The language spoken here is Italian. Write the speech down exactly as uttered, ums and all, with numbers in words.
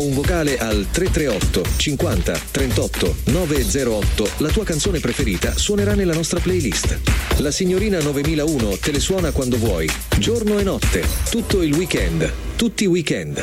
o un vocale al tre tre otto cinquanta trentotto novecentotto la tua canzone preferita suonerà nella nostra playlist. La signorina novemilauno te le suona quando vuoi, giorno e notte, tutto il weekend, tutti i weekend.